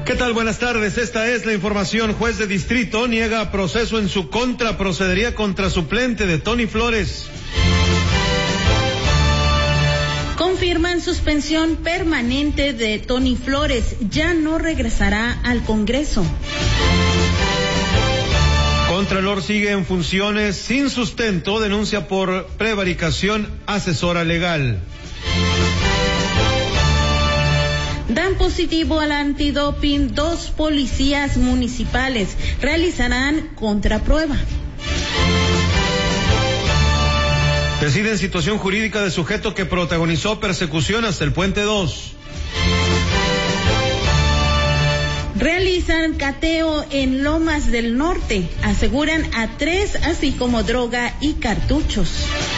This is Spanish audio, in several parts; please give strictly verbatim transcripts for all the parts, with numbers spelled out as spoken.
¿Qué tal? Buenas tardes. Esta es la información. Juez de distrito niega proceso en su contra. Procedería contra suplente de Tony Flores. Confirman suspensión permanente de Tony Flores. Ya no regresará al Congreso. Contralor sigue en funciones sin sustento. Denuncia por prevaricación. Asesora legal. Dan positivo al antidoping dos policías municipales. Realizarán contraprueba. Deciden situación jurídica de sujeto que protagonizó persecución hasta el Puente dos. Realizan cateo en Lomas del Norte. Aseguran a tres, así como droga y cartuchos.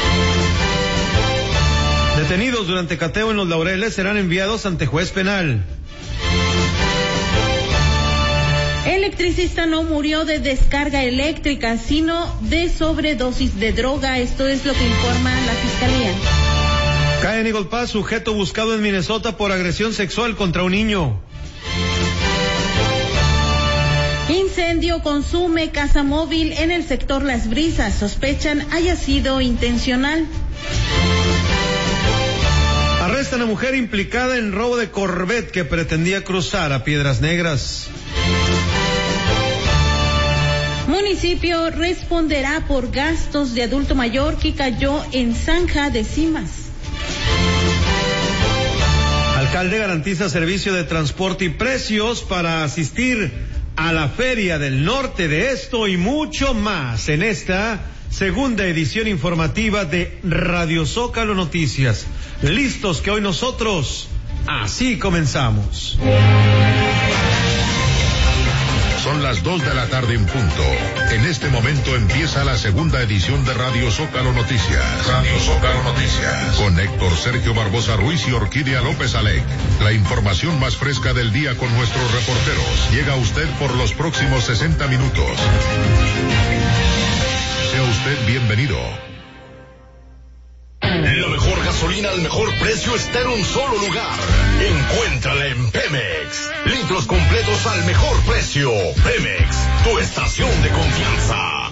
Detenidos durante cateo en Los Laureles serán enviados ante juez penal. Electricista no murió de descarga eléctrica, sino de sobredosis de droga. Esto es lo que informa la Fiscalía. Cae en Eagle Pass sujeto buscado en Minnesota por agresión sexual contra un niño. Incendio consume casa móvil en el sector Las Brisas. Sospechan haya sido intencional. Arrestan a mujer implicada en robo de Corvette que pretendía cruzar a Piedras Negras. Municipio responderá por gastos de adulto mayor que cayó en zanja de Cimas. Alcalde garantiza servicio de transporte y precios para asistir a la Feria del Norte. De esto y mucho más en esta segunda edición informativa de Radio Zócalo Noticias. Listos que hoy nosotros así comenzamos. Son las dos de la tarde en punto. En este momento empieza la segunda edición de Radio Zócalo Noticias. Radio Zócalo Noticias. Con Héctor Sergio Barbosa Ruiz y Orquídea López Alec. La información más fresca del día con nuestros reporteros. Llega a usted por los próximos sesenta minutos. Sea usted bienvenido. La mejor gasolina al mejor precio está en un solo lugar. Encuéntrala en Pemex. Litros completos al mejor precio. Pemex, tu estación de confianza.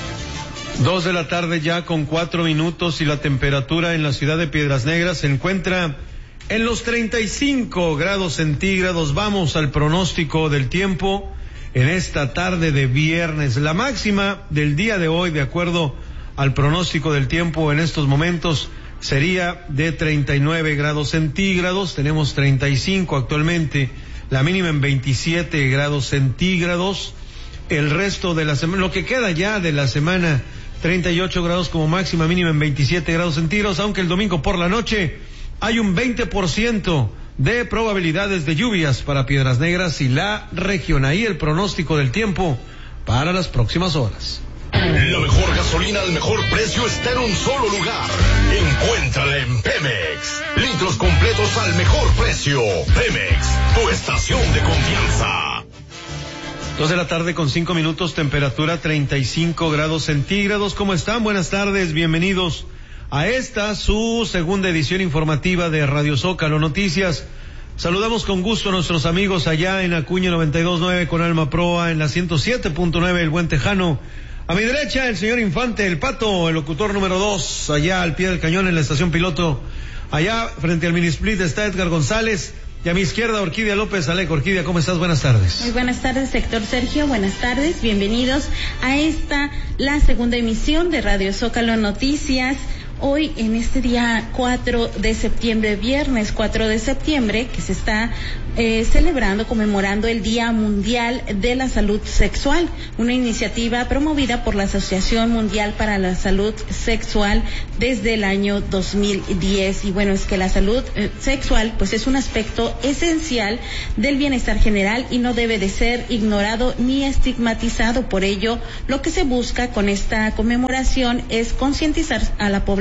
Dos de la tarde ya con cuatro minutos y la temperatura en la ciudad de Piedras Negras se encuentra en los treinta y cinco grados centígrados. Vamos al pronóstico del tiempo en esta tarde de viernes. La máxima del día de hoy, de acuerdo al pronóstico del tiempo en estos momentos, sería de treinta y nueve grados centígrados. Tenemos treinta y cinco actualmente, la mínima en veintisiete grados centígrados. El resto de la semana, lo que queda ya de la semana, treinta y ocho grados como máxima, mínima en veintisiete grados centígrados, aunque el domingo por la noche hay un veinte por ciento de probabilidades de lluvias para Piedras Negras y la región. Ahí el pronóstico del tiempo para las próximas horas. La mejor gasolina al mejor precio está en un solo lugar. Encuéntrala en Pemex. Litros completos al mejor precio. Pemex, tu estación de confianza. Dos de la tarde con cinco minutos, temperatura treinta y cinco grados centígrados. ¿Cómo están? Buenas tardes, bienvenidos a esta, su segunda edición informativa de Radio Zócalo Noticias. Saludamos con gusto a nuestros amigos allá en Acuña noventa y dos punto nueve con Alma Proa, en la ciento siete punto nueve El Buen Tejano. A mi derecha, el señor Infante, el Pato, el locutor número dos, allá al pie del cañón en la estación piloto. Allá, frente al mini split, está Edgar González. Y a mi izquierda, Orquídea López Alec. Orquídea, ¿cómo estás? Buenas tardes. Muy buenas tardes, Héctor Sergio. Buenas tardes. Bienvenidos a esta, la segunda emisión de Radio Zócalo Noticias. Hoy, en este día cuatro de septiembre, viernes cuatro de septiembre, que se está eh, celebrando, conmemorando el Día Mundial de la Salud Sexual, una iniciativa promovida por la Asociación Mundial para la Salud Sexual desde el año dos mil diez. Y bueno, es que la salud eh, sexual pues es un aspecto esencial del bienestar general y no debe de ser ignorado ni estigmatizado. Por ello, lo que se busca con esta conmemoración es concientizar a la población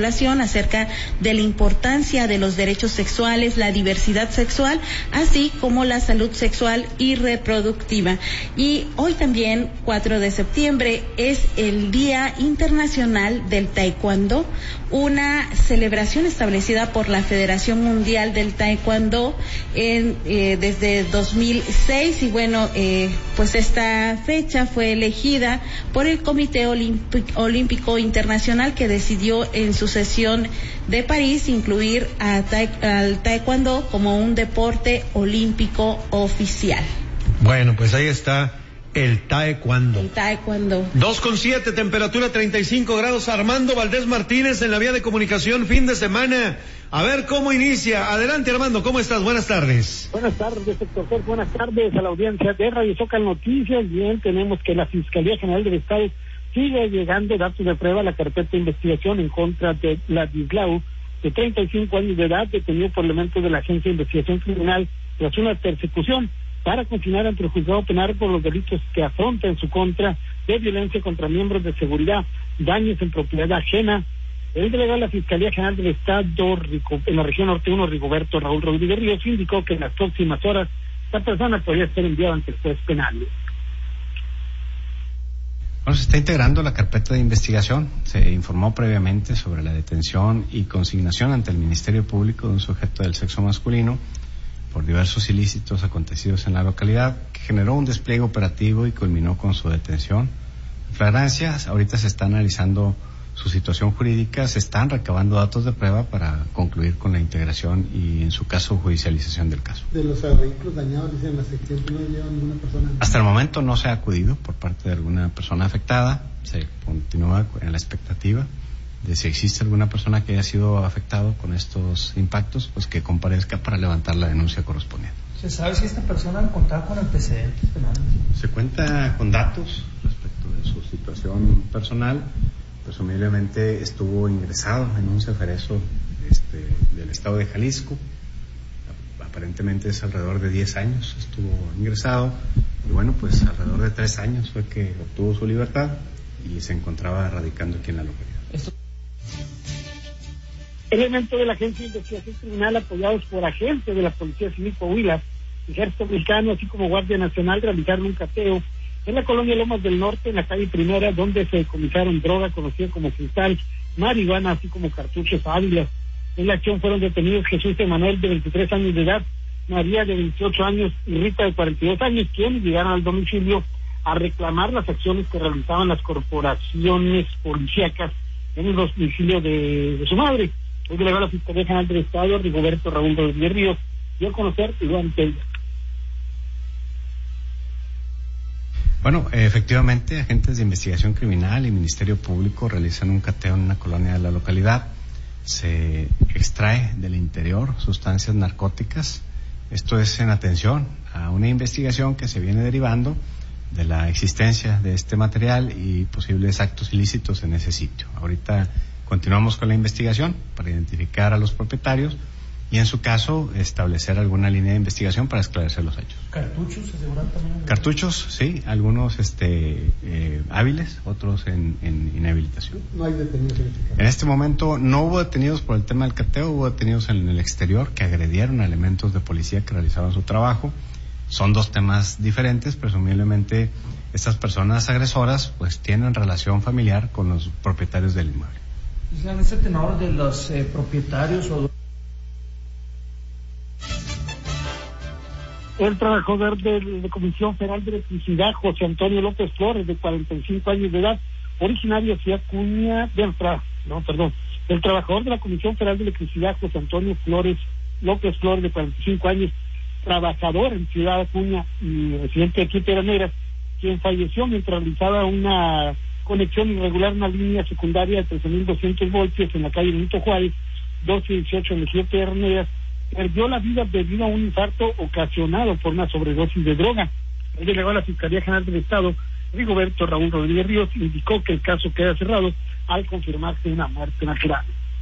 población acerca de la importancia de los derechos sexuales, la diversidad sexual, así como la salud sexual y reproductiva. Y hoy también, cuatro de septiembre, es el Día Internacional del Taekwondo, una celebración establecida por la Federación Mundial del Taekwondo en, eh, desde dos mil seis, y bueno, eh, pues esta fecha fue elegida por el Comité Olímpico, Olímpico Internacional, que decidió en su sesión de París incluir a tae, al taekwondo como un deporte olímpico oficial. Bueno, pues ahí está el taekwondo. El taekwondo. Dos con siete, temperatura treinta y cinco grados. Armando Valdés Martínez en la vía de comunicación, fin de semana. A ver cómo inicia. Adelante, Armando, ¿cómo estás? Buenas tardes. Buenas tardes, sector. Buenas tardes a la audiencia de Radio Zócalo Noticias. Bien, tenemos que la Fiscalía General del Estado sigue llegando datos de prueba a la carpeta de investigación en contra de Ladislao, de treinta y cinco años de edad, detenido por elementos de la Agencia de Investigación Criminal tras una persecución para confinar ante el juzgado penal por los delitos que afronta en su contra de violencia contra miembros de seguridad, daños en propiedad ajena. El delegado de la Fiscalía General del Estado en la región norte uno, Rigoberto Raúl Rodríguez Ríos, indicó que en las próximas horas esta persona podría ser enviada ante el juez penal. Bueno, se está integrando la carpeta de investigación. Se informó previamente sobre la detención y consignación ante el Ministerio Público de un sujeto del sexo masculino por diversos ilícitos acontecidos en la localidad, que generó un despliegue operativo y culminó con su detención. En flagrancia, ahorita se está analizando su situación jurídica, se están recabando datos de prueba para concluir con la integración y, en su caso, judicialización del caso. De los vehículos dañados, dicen la sección, no lleva ninguna persona. Hasta el momento no se ha acudido por parte de alguna persona afectada. Se continúa en la expectativa de si existe alguna persona que haya sido afectado con estos impactos, pues que comparezca para levantar la denuncia correspondiente. ¿Se sabe si esta persona contaba con antecedentes penales? Se cuenta con datos respecto de su situación personal. Presumiblemente estuvo ingresado en un ceferezo este, del estado de Jalisco. Aparentemente es alrededor de diez años estuvo ingresado, y bueno, pues alrededor de tres años fue que obtuvo su libertad y se encontraba radicando aquí en la localidad. Esto... Elementos de la Agencia de Investigación Criminal, apoyados por agentes de la Policía Civil Coahuila, Ejército Mexicano, así como Guardia Nacional, realizaron un cateo en la colonia Lomas del Norte, en la calle Primera, donde se decomisaron droga conocida como cristal, marihuana, así como cartuchos ávilas. En la acción fueron detenidos Jesús Emanuel, de veintitrés años de edad, María, de veintiocho años, y Rita, de cuarenta y dos años, quienes llegaron al domicilio a reclamar las acciones que realizaban las corporaciones policíacas en el domicilio de, de su madre. El delegado de la Fiscalía General del Estado, Rigoberto Raúl Rodríguez Ríos, dio a conocer igualmente ella. Bueno, efectivamente, agentes de investigación criminal y Ministerio Público realizan un cateo en una colonia de la localidad. Se extrae del interior sustancias narcóticas. Esto es en atención a una investigación que se viene derivando de la existencia de este material y posibles actos ilícitos en ese sitio. Ahorita continuamos con la investigación para identificar a los propietarios y, en su caso, establecer alguna línea de investigación para esclarecer los hechos. ¿Cartuchos se aseguran también? Cartuchos, sí, algunos este, eh, hábiles, otros en, en inhabilitación. No hay detenidos en este caso. En este momento no hubo detenidos por el tema del cateo, hubo detenidos en el exterior que agredieron a elementos de policía que realizaban su trabajo. Son dos temas diferentes, presumiblemente estas personas agresoras pues tienen relación familiar con los propietarios del inmueble. ¿En ese tenor de los eh, propietarios o...? El trabajador de la Comisión Federal de Electricidad, José Antonio López Flores, de cuarenta y cinco años de edad, originario de Ciudad Acuña, de Antra, no, perdón, el trabajador de la Comisión Federal de Electricidad, José Antonio Flores López Flores, de cuarenta y cinco años, trabajador en Ciudad Acuña y residente de aquí, Piedras Negras, quien falleció mientras realizaba una conexión irregular en una línea secundaria de trece mil doscientos voltios en la calle Benito Juárez, doce dieciocho en el Ejido Piedras Negras, perdió la vida debido a un infarto ocasionado por una sobredosis de droga. El delegado de la Fiscalía General del Estado, Rigoberto Raúl Rodríguez Ríos, indicó que el caso queda cerrado al confirmarse una muerte natural.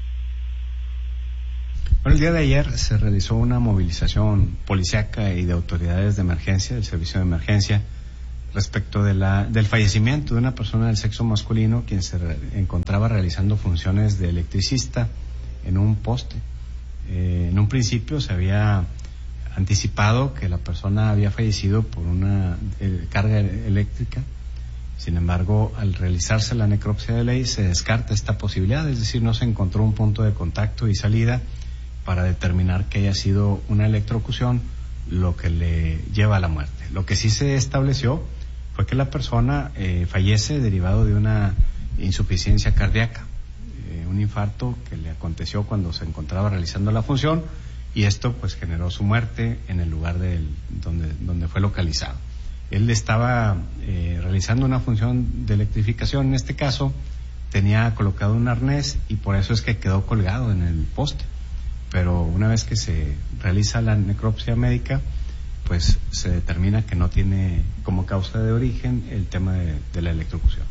Bueno, el día de ayer se realizó una movilización policíaca y de autoridades de emergencia, del servicio de emergencia, respecto de la, del fallecimiento de una persona del sexo masculino quien se re, encontraba realizando funciones de electricista en un poste. Eh, en un principio se había anticipado que la persona había fallecido por una eh, carga eléctrica. Sin embargo, al realizarse la necropsia de ley se descarta esta posibilidad, es decir, no se encontró un punto de contacto y salida para determinar que haya sido una electrocución lo que le lleva a la muerte. Lo que sí se estableció fue que la persona eh, fallece derivado de una insuficiencia cardíaca, eh, un infarto que le aconteció cuando se encontraba realizando la función, y esto pues generó su muerte en el lugar del, donde, donde fue localizado. Él estaba eh, realizando una función de electrificación, en este caso tenía colocado un arnés y por eso es que quedó colgado en el poste, pero una vez que se realiza la necropsia médica, pues se determina que no tiene como causa de origen el tema de, de la electrocución.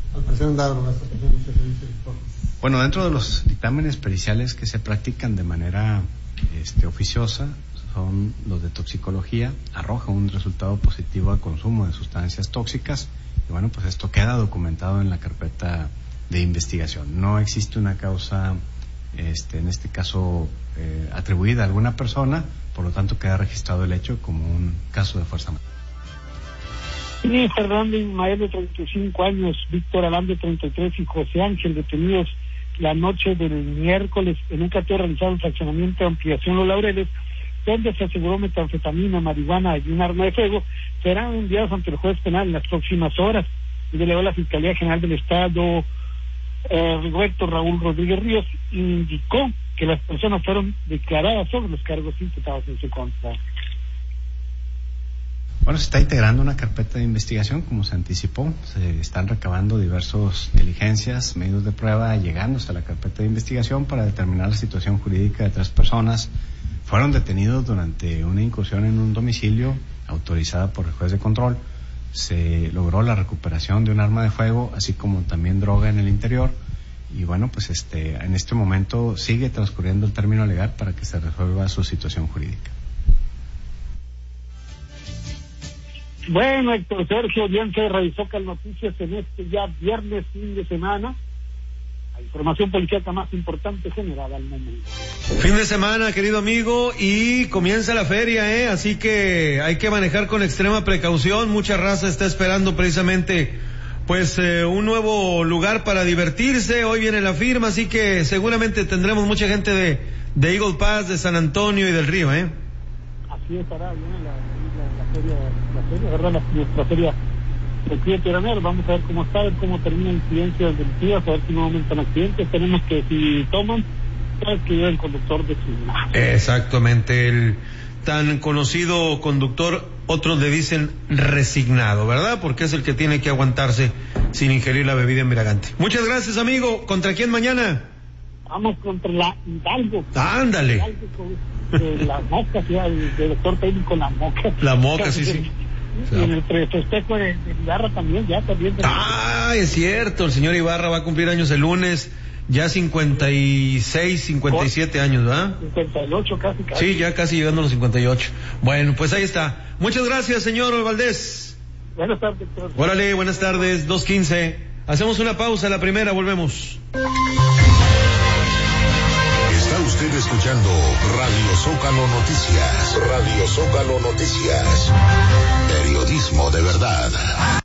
Bueno, dentro de los dictámenes periciales que se practican de manera este, oficiosa, son los de toxicología, arroja un resultado positivo al consumo de sustancias tóxicas, y bueno, pues esto queda documentado en la carpeta de investigación. No existe una causa, este, en este caso, eh, atribuida a alguna persona, por lo tanto queda registrado el hecho como un caso de fuerza mayor. Sí, Fernando Ismael, de treinta y cinco años, Víctor Alán, de treinta y tres, y José Ángel, detenidos la noche del miércoles en un cateo realizado en fraccionamiento de Ampliación Los Laureles, donde se aseguró metanfetamina, marihuana y un arma de fuego, serán enviados ante el juez penal en las próximas horas. Y delegó la Fiscalía General del Estado, eh, Rigoberto Raúl Rodríguez Ríos, indicó que las personas fueron declaradas sobre los cargos imputados en su contra. Bueno, se está integrando una carpeta de investigación, como se anticipó. Se están recabando diversas diligencias, medios de prueba, llegándose a la carpeta de investigación para determinar la situación jurídica de tres personas. Fueron detenidos durante una incursión en un domicilio autorizada por el juez de control. Se logró la recuperación de un arma de fuego, así como también droga en el interior. Y bueno, pues este, en este momento sigue transcurriendo el término legal para que se resuelva su situación jurídica. Bueno, Héctor Sergio, bien se revisó que las noticias en este ya viernes, fin de semana. La información policíaca más importante generada al momento. Fin de semana, querido amigo, y comienza la feria, ¿eh? Así que hay que manejar con extrema precaución. Mucha raza está esperando precisamente, pues, eh, un nuevo lugar para divertirse. Hoy viene la firma, así que seguramente tendremos mucha gente de, de Eagle Pass, de San Antonio y del Río, ¿eh? Así estará, viene la, la, la feria, la feria, ¿verdad? La, nuestra feria del Club Tiranero. Vamos a ver cómo está, a ver cómo termina la incidencia delictiva, a ver si no aumentan accidentes. Tenemos que, si toman, sabes que lleva el conductor designado. Exactamente, el tan conocido conductor, otros le dicen resignado, ¿verdad? Porque es el que tiene que aguantarse sin ingerir la bebida embriagante. Muchas gracias, amigo. ¿Contra quién mañana? Vamos contra la Hidalgo. Ándale. De la Moca, sí, el director técnico La Moca. La Moca, sí, sí. Y en el festejo de, de Ibarra también, ya también. Ah, es cierto, el señor Ibarra va a cumplir años el lunes, ya cincuenta y seis, cincuenta y siete años, ¿verdad? cincuenta y ocho casi, casi. Sí, ya casi llegando a los cincuenta y ocho. Bueno, pues ahí está. Muchas gracias, señor Valdés. Buenas tardes, doctor. Órale, buenas tardes, dos quince. Hacemos una pausa, la primera, volvemos. Está usted escuchando Radio Zócalo Noticias. Radio Zócalo Noticias. Periodismo de verdad.